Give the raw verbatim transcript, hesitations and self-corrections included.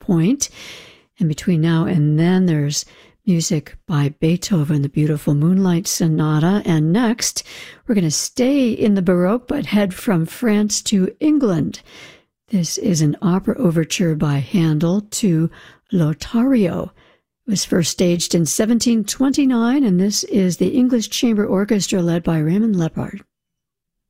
point. And between now and then, there's music by Beethoven, the beautiful Moonlight Sonata. And next, we're going to stay in the Baroque, but head from France to England. This is an opera overture by Handel to Lothario. It was first staged in seventeen twenty-nine, and this is the English Chamber Orchestra led by Raymond Lepard.